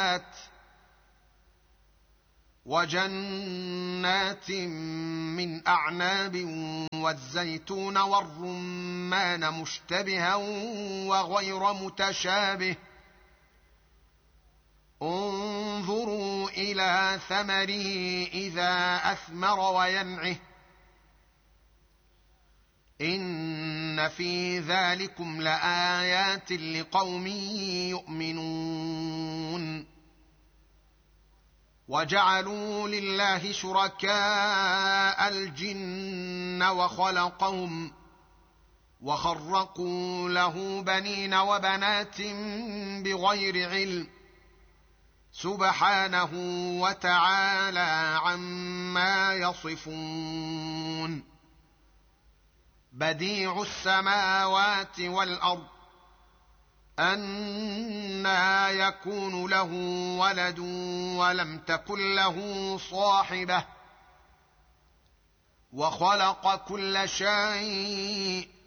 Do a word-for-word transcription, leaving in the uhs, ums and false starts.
الآيات وجنات من أعناب والزيتون والرمان مشتبها وغير متشابه انظروا إلى ثمره إذا أثمر وينعه إن في ذلكم لآيات لقوم يؤمنون وجعلوا لله شركاء الجن وخلقهم وخرقوا له بنين وبنات بغير علم سبحانه وتعالى عما يصفون بديع السماوات والأرض أنى يكون له ولد ولم تكن له صاحبة وخلق كل شيء